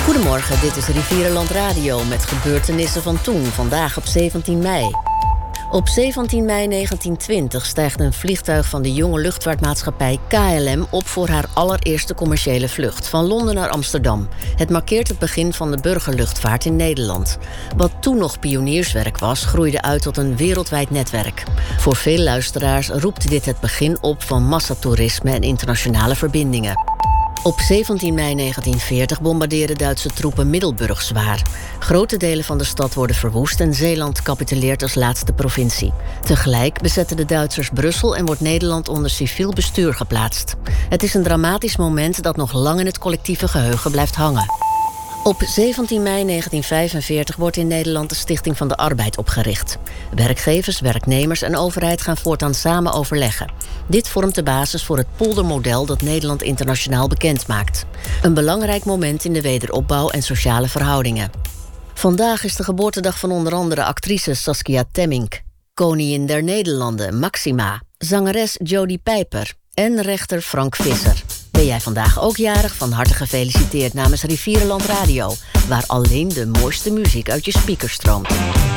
Goedemorgen, dit is Rivierenland Radio met gebeurtenissen van toen, vandaag op 17 mei. Op 17 mei 1920 stijgt een vliegtuig van de jonge luchtvaartmaatschappij KLM op voor haar allereerste commerciële vlucht van Londen naar Amsterdam. Het markeert het begin van de burgerluchtvaart in Nederland. Wat toen nog pionierswerk was, groeide uit tot een wereldwijd netwerk. Voor veel luisteraars roept dit het begin op van massatoerisme en internationale verbindingen. Op 17 mei 1940 bombarderen Duitse troepen Middelburg zwaar. Grote delen van de stad worden verwoest en Zeeland capituleert als laatste provincie. Tegelijk bezetten de Duitsers Brussel en wordt Nederland onder civiel bestuur geplaatst. Het is een dramatisch moment dat nog lang in het collectieve geheugen blijft hangen. Op 17 mei 1945 wordt in Nederland de Stichting van de Arbeid opgericht. Werkgevers, werknemers en overheid gaan voortaan samen overleggen. Dit vormt de basis voor het poldermodel dat Nederland internationaal bekend maakt. Een belangrijk moment in de wederopbouw en sociale verhoudingen. Vandaag is de geboortedag van onder andere actrice Saskia Temmink, koningin der Nederlanden Maxima, zangeres Jody Pijper en rechter Frank Visser. Ben jij vandaag ook jarig? Van harte gefeliciteerd namens Rivierenland Radio, waar alleen de mooiste muziek uit je speakers stroomt.